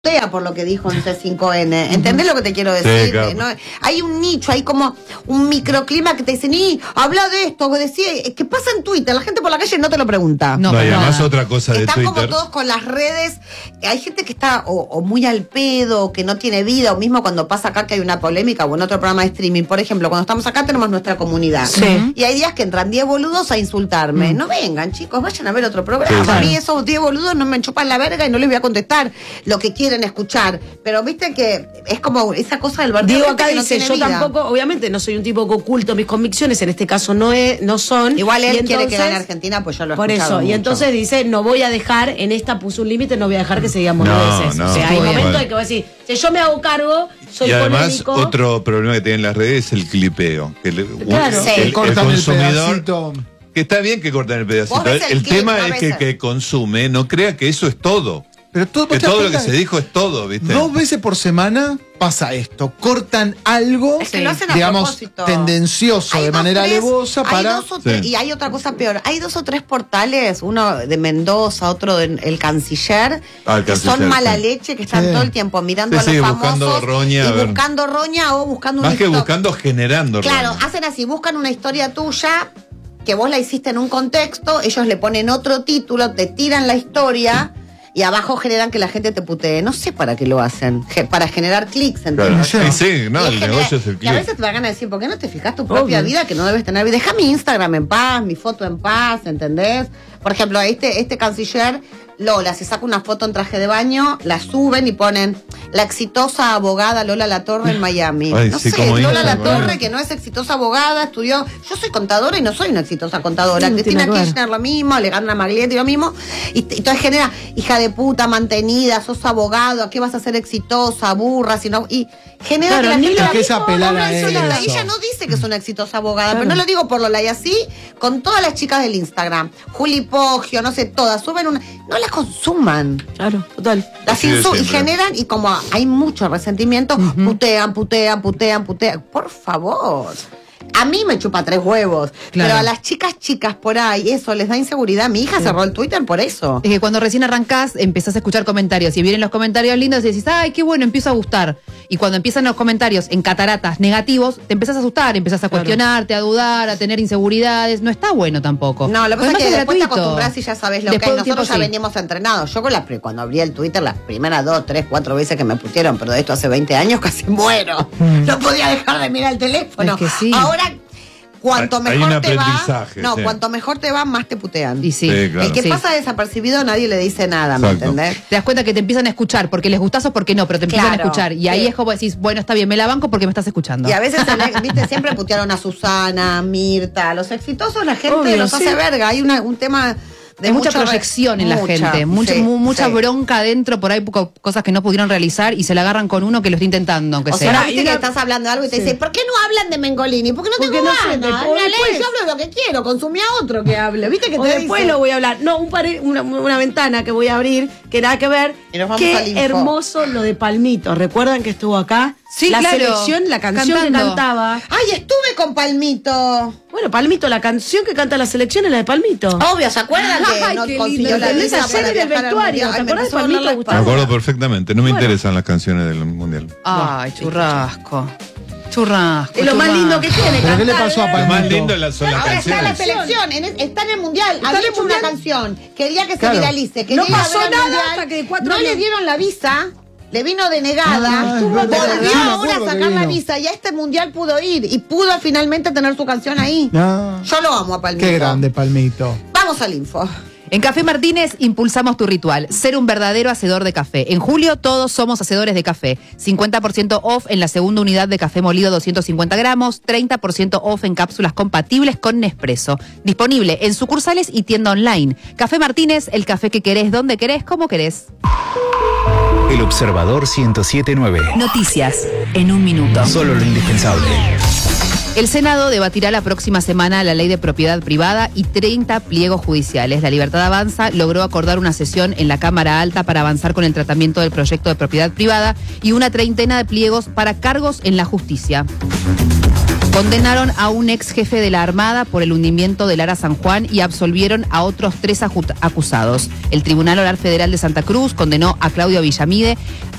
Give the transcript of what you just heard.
por lo que dijo en C5N. ¿Entendés lo que te quiero decir? Sí, claro. ¿No? Hay un nicho, hay como un microclima que te dicen, habla de esto, que pasa en Twitter, la gente por la calle no te lo pregunta. No, y además otra cosa de Están Twitter. como todos con las redes, hay gente que está o muy al pedo, o que no tiene vida, o mismo cuando pasa acá que hay una polémica o en otro programa de streaming, por ejemplo, cuando estamos acá tenemos nuestra comunidad. Sí. Y hay días que entran 10 boludos a insultarme. No vengan, chicos, vayan a ver otro programa. Sí, A sí. mí esos 10 boludos no me chupan la verga y no les voy a contestar lo que quieren escuchar. Pero viste que es como esa cosa del barrio. Diego acá que no dice, tiene yo vida. tampoco, obviamente no soy un tipo que oculto mis convicciones, en este caso no son. Igual él y quiere que entonces, gane Argentina, pues yo lo he por escuchado eso, y mucho. entonces dice, no voy a dejar, en esta puso un límite, no voy a dejar que se digan No, boludeces. no. O sea, hay Muy bien. momentos en que voy a decir, si yo me hago cargo, soy Y además, polémico. otro problema que tienen las redes es el clipeo. Que Claro. Sí. el Cortan el consumidor. pedacito. Que está bien que corten el pedacito. Vos ves el El clip, tema no es ves que el- el que consume no crea que eso es todo. Pero todo, Que ¿vos te das todo lo que cuenta? se dijo es todo, ¿viste? 2 veces por semana pasa esto. Cortan algo, Es que lo hacen a digamos, propósito. tendencioso, Hay de dos, manera tres, alevosa hay para... dos o tres, Sí. y hay otra cosa peor. Hay 2 o 3 portales, uno de Mendoza, otro de El Canciller, El que Canciller, son mala sí. leche, que están Sí. todo el tiempo mirando Sí, a los sí, famosos buscando roña, a y ver. buscando roña o buscando Más una que histo- buscando, generando. Claro, roña. hacen así, buscan una historia tuya que vos la hiciste en un contexto, ellos le ponen otro título, te tiran la historia y abajo generan que la gente te putee. No sé para qué lo hacen, para generar clics, Claro. ¿entendés? Sí, sí, no, Y el es genial. negocio es el Y a clip. veces te van a decir, ¿por qué no te fijas tu propia Obvio. vida que no debes tener vida? Deja mi Instagram en paz, mi foto en paz, ¿entendés? Por ejemplo, este canciller, Lola, se saca una foto en traje de baño, la suben y ponen la exitosa abogada Lola Latorre en Miami. Ay, no sí, sé, como Lola Instagram, Latorre, bueno. que no es exitosa abogada, estudió. Yo soy contadora y no soy una exitosa contadora. Sí, Cristina tiene que ver. Kirchner lo mismo, Alejandra Maglietti lo mismo. Y entonces genera, hija de puta, mantenida, sos abogado, ¿a qué vas a ser exitosa, burra? Sino, y genera Claro, que la ni gente lo la que es apelar a hizo nada. eso. Ella no dice que es una exitosa abogada, Claro. pero no lo digo por Lola. Y así, con todas las chicas del Instagram, Juli Poggio, no sé, todas, suben una. No las consuman. Claro, total. Las Así de y siempre. generan, y como hay mucho resentimiento, putean. Por favor. A mí me chupa 3 huevos. Claro. Pero a las chicas por ahí, eso les da inseguridad. Mi hija cerró el Twitter por eso. Es que cuando recién arrancás, empezás a escuchar comentarios y vienen los comentarios lindos y decís, ay, qué bueno, empiezo a gustar. Y cuando empiezan los comentarios en cataratas negativos, te empezás a asustar, empezás a cuestionarte, a dudar, a tener inseguridades. No está bueno tampoco. No, lo que pasa Además es que después te gratuito. acostumbras y ya sabes lo Después que de hay. un tiempo, Nosotros ya sí. veníamos entrenados. Yo cuando abrí el Twitter las primeras 2, 3, 4 veces que me pusieron, pero de esto hace 20 años casi muero. No podía dejar de mirar el teléfono. Es que sí. Ahora, cuanto Hay mejor un te va, aprendizaje, sí. cuanto mejor te va, más te putean. Y sí. Sí, claro. El que Sí. pasa desapercibido nadie le dice nada, ¿me Exacto. entendés? Te das cuenta que te empiezan a escuchar porque les gustás o porque no, pero te empiezan Claro, a escuchar. Y ahí sí. es como decís, bueno, está bien, me la banco porque me estás escuchando. Y a veces, viste, siempre putearon a Susana, a Mirta, a los exitosos la gente Obvio, los sí. hace verga. Hay un tema de Hay mucha mucho proyección en la mucha, gente, sí, mucha sí. bronca adentro, por ahí cosas que no pudieron realizar y se la agarran con uno que lo está intentando, aunque O sea. sea, viste y que una- estás hablando de algo y te Sí. dice, ¿por qué no hablan de Mengolini? Porque no Porque tengo no sé, ganas. después- Háblale, yo hablo de lo que quiero, consumí a otro que hable. ¿Viste que O te después dice? lo voy a hablar. No, una ventana que voy a abrir que nada que ver. Y nos vamos al Qué info. hermoso lo de Palmito. ¿Recuerdan que estuvo acá? Sí, la claro. selección, la canción Cantando. que cantaba. Ay, estuve con Palmito. Bueno, Palmito, la canción que canta la selección es la de Palmito. Obvio, ¿se acuerdan que Ay, no qué consiguió lindo. la ¿Entendés? visa Ayer para en el viajar al vestuario, mundial? ¿te Ay, me acordás de empezó a doler la Palmito, Me Gustavo? espalda. acuerdo perfectamente. No me Bueno. interesan las canciones del mundial. Ay, churrasco. Churrasco. Es lo más lindo que tiene. ¿Pero qué le cantar, pasó a ¿eh? Lo más Palmito? lindo son las Ahora está en la canciones. selección, está en el mundial. Está Había en el hecho una mundial. canción. Quería que se Claro. viralice. Quería No ir a pasó ver al nada mundial. hasta que 4 no años- le dieron la visa. Le vino denegada. Ah, es verdad. Volvió Sí, me ahora a acuerdo que sacar la vino. visa. Y a este mundial pudo ir. Y pudo finalmente tener su canción ahí. No. Yo lo amo a Palmito. Qué grande, Palmito. Vamos al info. En Café Martínez impulsamos tu ritual, ser un verdadero hacedor de café. En julio todos somos hacedores de café. 50% off en la segunda unidad de café molido 250 gramos, 30% off en cápsulas compatibles con Nespresso. Disponible en sucursales y tienda online. Café Martínez, el café que querés, donde querés, como querés. El Observador 107.9. Noticias en un minuto. Solo lo indispensable. El Senado debatirá la próxima semana la ley de propiedad privada y 30 pliegos judiciales. La Libertad Avanza logró acordar una sesión en la Cámara Alta para avanzar con el tratamiento del proyecto de propiedad privada y una treintena de pliegos para cargos en la justicia. Condenaron a un ex jefe de la Armada por el hundimiento del Ara San Juan y absolvieron a otros 3 acusados. El Tribunal Oral Federal de Santa Cruz condenó a Claudio Villamide